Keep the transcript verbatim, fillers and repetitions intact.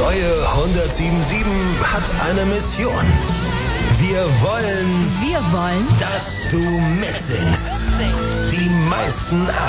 neue hundertsieben sieben hat eine Mission. Wir wollen, Wir wollen, dass du mitsingst. Die meisten